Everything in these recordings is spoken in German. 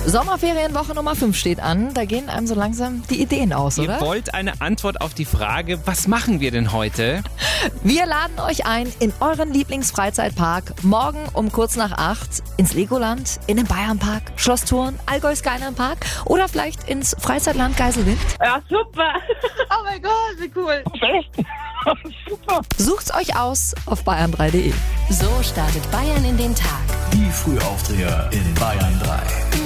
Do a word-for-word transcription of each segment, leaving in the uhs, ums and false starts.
Sommerferienwoche Nummer fünf steht an. Da gehen einem so langsam die Ideen aus, oder? Ihr wollt eine Antwort auf die Frage, was machen wir denn heute? Wir laden euch ein in euren Lieblingsfreizeitpark. Morgen um kurz nach acht ins Legoland, in den Bayernpark, Schloss Thurn, Allgäu Skyline Park oder vielleicht ins Freizeitland Geiselwind. Ja, super. Oh mein Gott, wie cool. Echt? Super. Sucht's euch aus auf bayern drei punkt de. So startet Bayern in den Tag. Die Frühaufdreher in Bayern drei.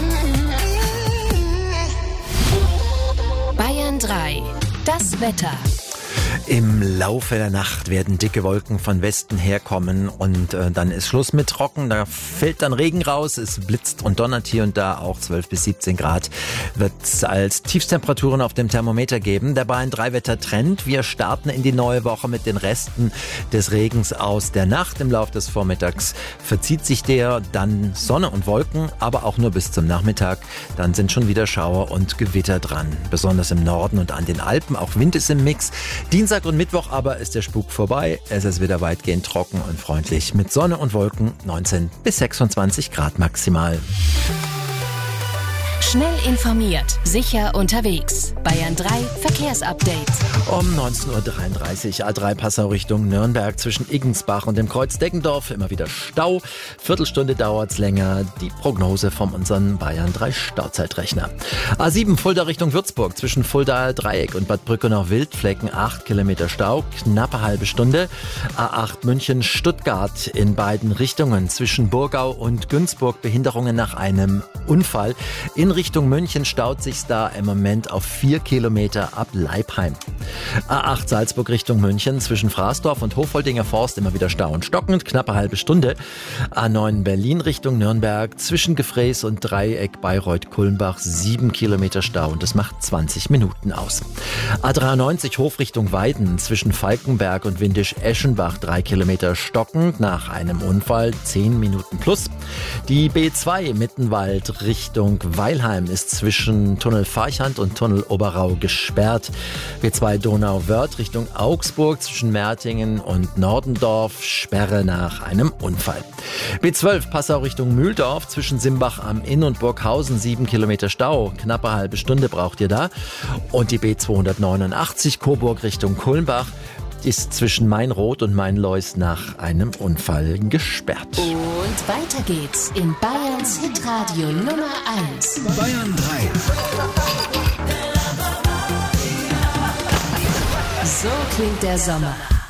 Bayern drei. Das Wetter. Im Laufe der Nacht werden dicke Wolken von Westen herkommen und äh, dann ist Schluss mit trocken. Da fällt dann Regen raus, es blitzt und donnert hier und da, auch zwölf bis siebzehn Grad wird es als Tiefstemperaturen auf dem Thermometer geben. Der Bayern drei Wettertrend. Wir starten in die neue Woche mit den Resten des Regens aus der Nacht. Im Laufe des Vormittags verzieht sich der, dann Sonne und Wolken, aber auch nur bis zum Nachmittag. Dann sind schon wieder Schauer und Gewitter dran, besonders im Norden und an den Alpen. Auch Wind ist im Mix. Dienstag und Mittwoch aber ist der Spuk vorbei. Es ist wieder weitgehend trocken und freundlich mit Sonne und Wolken, neunzehn bis sechsundzwanzig Grad maximal. Schnell informiert, sicher unterwegs. Bayern drei Verkehrsupdate. Um neunzehn Uhr dreiunddreißig, A drei Passau Richtung Nürnberg zwischen Iggensbach und dem Kreuz Deggendorf. Immer wieder Stau. Viertelstunde dauert's länger. Die Prognose von unserem Bayern drei Stauzeitrechner. A sieben Fulda Richtung Würzburg zwischen Fulda Dreieck und Bad Brückenau Wildflecken. acht Kilometer Stau, knappe halbe Stunde. A acht München Stuttgart in beiden Richtungen zwischen Burgau und Günzburg. Behinderungen nach einem Unfall. In Richtung München staut sich's da im Moment auf vier Kilometer ab Leipheim. A acht Salzburg Richtung München zwischen Fraßdorf und Hofoldinger Forst immer wieder Stau und stockend, knappe halbe Stunde. A neun Berlin Richtung Nürnberg zwischen Gefräß und Dreieck Bayreuth-Kulmbach sieben Kilometer Stau und das macht zwanzig Minuten aus. A dreiundneunzig Hof Richtung Weiden zwischen Falkenberg und Windisch-Eschenbach drei Kilometer stockend nach einem Unfall, zehn Minuten plus. Die B zwei Mittenwald Richtung Weilheim ist zwischen Tunnel Farchant und Tunnel Oberrau gesperrt. B zwei Donau-Wörth Richtung Augsburg zwischen Mertingen und Nordendorf, Sperre nach einem Unfall. B zwölf Passau Richtung Mühldorf zwischen Simbach am Inn und Burghausen sieben Kilometer Stau, knappe halbe Stunde braucht ihr da. Und die B zweihundertneunundachtzig Coburg Richtung Kulmbach ist zwischen Mainroth und Mainleus nach einem Unfall gesperrt. Und weiter geht's in Bayerns Hitradio Nummer eins. Bayern drei. So klingt der Sommer.